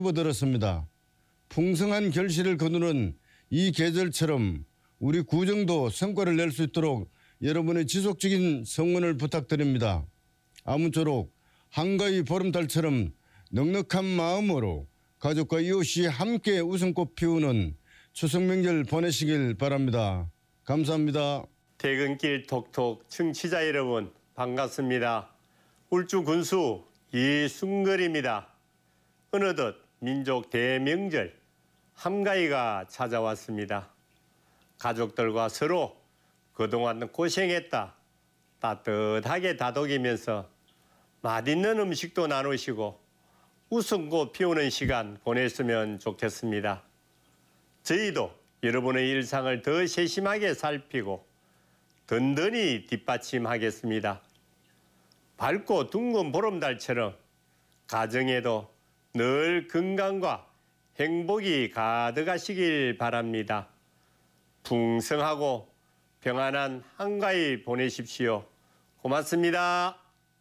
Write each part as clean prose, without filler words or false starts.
들었습니다. 풍성한 결실을 거두는 이 계절처럼 우리 구정도 성과를 낼 수 있도록 여러분의 지속적인 성원을 부탁드립니다. 아무쪼록 한가위 보름달처럼 넉넉한 마음으로 가족과 이웃이 함께 웃음꽃 피우는 추석 명절 보내시길 바랍니다. 감사합니다. 퇴근길 톡톡 청취자 여러분 반갑습니다. 울주 군수 이순걸입니다. 어느덧 민족 대명절 한가위가 찾아왔습니다. 가족들과 서로 그동안 고생했다 따뜻하게 다독이면서 맛있는 음식도 나누시고 웃음꽃 피우는 시간 보냈으면 좋겠습니다. 저희도 여러분의 일상을 더 세심하게 살피고 든든히 뒷받침하겠습니다. 밝고 둥근 보름달처럼 가정에도 늘 건강과 행복이 가득하시길 바랍니다. 풍성하고 평안한 한가위 보내십시오. 고맙습니다.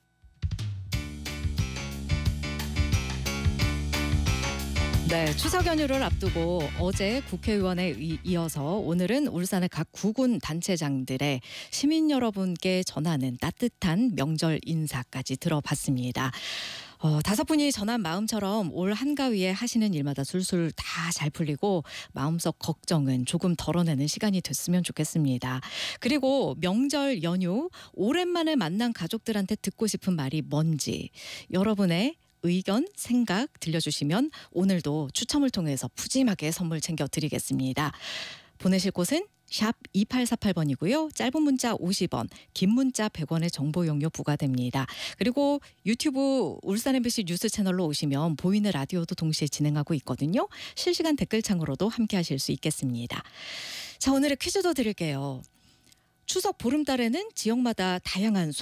네, 추석 연휴를 앞두고 어제 국회의원에 이어서 오늘은 울산의 각 구군 단체장들의 시민 여러분께 전하는 따뜻한 명절 인사까지 들어봤습니다. 5분이 전한 마음처럼 올 한가위에 하시는 일마다 술술 다 잘 풀리고 마음속 걱정은 조금 덜어내는 시간이 됐으면 좋겠습니다. 그리고 명절 연휴 오랜만에 만난 가족들한테 듣고 싶은 말이 뭔지 여러분의 의견, 생각 들려주시면 오늘도 추첨을 통해서 푸짐하게 선물 챙겨드리겠습니다. 보내실 곳은 샵 2848번이고요. 짧은 문자 50원, 긴 문자 100원의 정보 용료 부과됩니다. 그리고 유튜브 울산 MBC 뉴스 채널로 오시면 보이는 라디오도 동시에 진행하고 있거든요. 실시간 댓글창으로도 함께 하실 수 있겠습니다. 자, 오늘의 퀴즈도 드릴게요. 추석 보름달에는 지역마다 다양한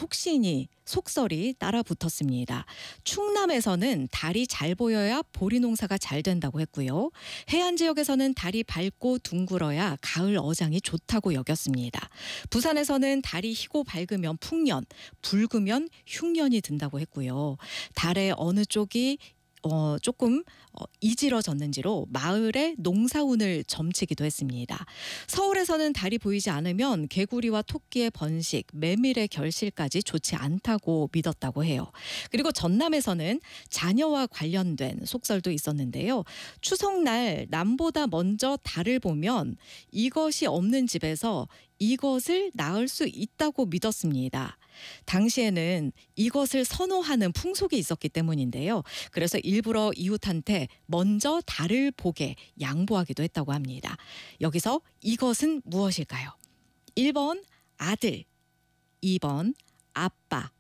속설이 따라 붙었습니다. 충남에서는 달이 잘 보여야 보리 농사가 잘 된다고 했고요. 해안 지역에서는 달이 밝고 둥글어야 가을 어장이 좋다고 여겼습니다. 부산에서는 달이 희고 밝으면 풍년, 붉으면 흉년이 든다고 했고요. 달의 어느 쪽이 조금 이질어졌는지로 마을의 농사운을 점치기도 했습니다. 서울에서는 달이 보이지 않으면 개구리와 토끼의 번식, 메밀의 결실까지 좋지 않다고 믿었다고 해요. 그리고 전남에서는 자녀와 관련된 속설도 있었는데요. 추석날 남보다 먼저 달을 보면 이것이 없는 집에서 이것을 낳을 수 있다고 믿었습니다. 당시에는 이것을 선호하는 풍속이 있었기 때문인데요. 그래서 일부러 이웃한테 먼저 달을 보게 양보하기도 했다고 합니다. 여기서 이것은 무엇일까요? 1번 아들, 2번 아빠.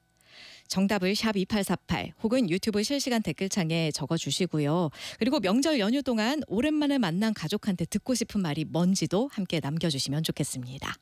정답을 샵 2848 혹은 유튜브 실시간 댓글창에 적어주시고요. 그리고 명절 연휴 동안 오랜만에 만난 가족한테 듣고 싶은 말이 뭔지도 함께 남겨주시면 좋겠습니다.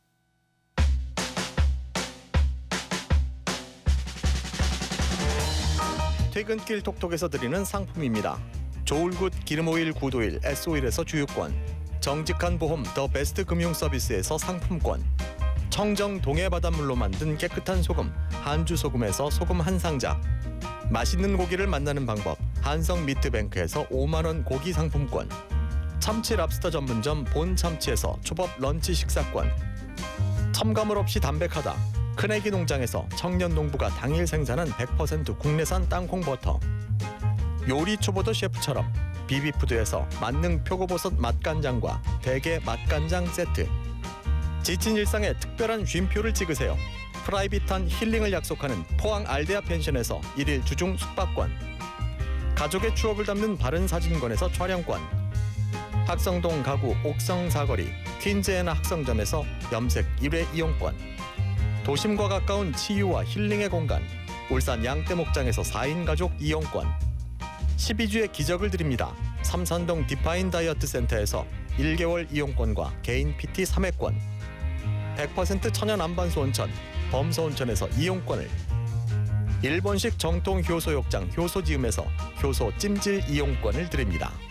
퇴근길 톡톡에서 드리는 상품입니다. 조울굿 기름오일 구도일 S오일에서 주유권, 정직한 보험 더 베스트 금융 서비스에서 상품권, 청정 동해 바닷물로 만든 깨끗한 소금 한주소금에서 소금 한 상자, 맛있는 고기를 만나는 방법 한성 미트뱅크에서 5만 원 고기 상품권, 참치 랍스터 전문점 본 참치에서 초밥 런치 식사권, 첨가물 없이 담백하다 큰애기 농장에서 청년 농부가 당일 생산한 100% 국내산 땅콩 버터, 요리 초보도 셰프처럼 비비푸드에서 만능 표고버섯 맛간장과 대게 맛간장 세트, 지친 일상에 특별한 쉼표를 찍으세요. 프라이빗한 힐링을 약속하는 포항 알데아 펜션에서 1일 주중 숙박권, 가족의 추억을 담는 바른 사진관에서 촬영권, 학성동 가구 옥성 사거리 퀸즈애나 학성점에서 염색 1회 이용권, 도심과 가까운 치유와 힐링의 공간 울산 양떼목장에서 4인 가족 이용권, 12주의 기적을 드립니다. 삼산동 디파인 다이어트 센터에서 1개월 이용권과 개인 PT 3회권, 100% 천연 안반수 온천 범서온천에서 이용권을, 일본식 정통 효소 욕장 효소지음에서 효소 찜질 이용권을 드립니다.